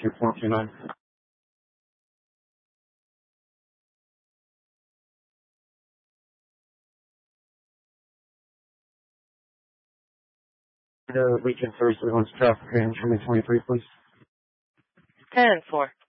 2429. Weekend Thursday lunch traffic range 2023, please. 10-4.